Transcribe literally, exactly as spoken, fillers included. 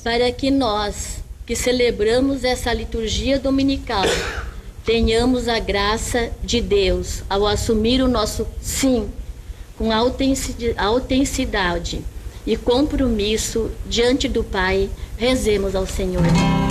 para que nós, que celebramos essa liturgia dominical, tenhamos a graça de Deus ao assumir o nosso sim com autenticidade e compromisso diante do Pai. Rezemos ao Senhor.